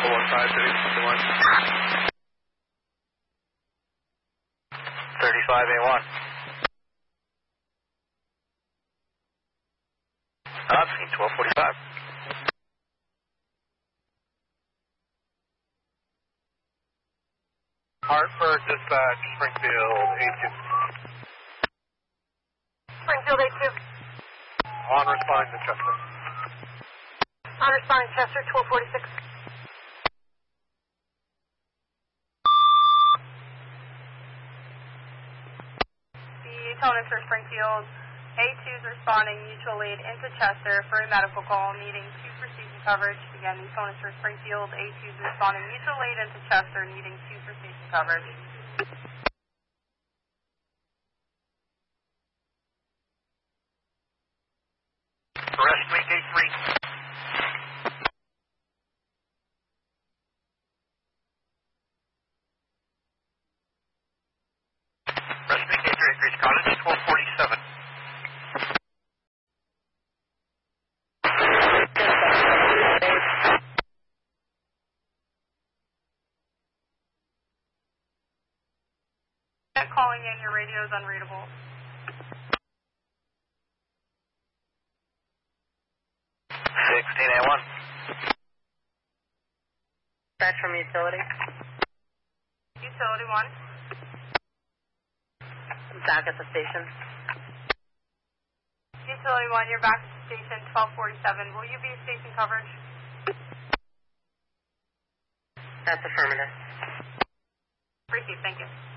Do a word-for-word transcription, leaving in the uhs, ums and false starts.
one five thirty-one. thirty-five A one. I've seen twelve forty-five. Hartford, dispatch, Springfield, A two. Springfield, A two. On responding to Chester. On responding Chester, twelve forty-six. The Tonus for Springfield, A two is responding mutual lead into Chester for a medical call needing two for station coverage. Again, the Tonus for Springfield, A two is responding mutual lead into Chester needing two for station coverage. Rest week A three. Rest week A three, Grace Cottage, twelve forty-seven. Calling in, your radio is unreadable. sixteen A one. Back from utility. Utility one. Back at the station. Utility one, you're back at the station, twelve forty-seven. Will you be station coverage? That's affirmative. Received, thank you.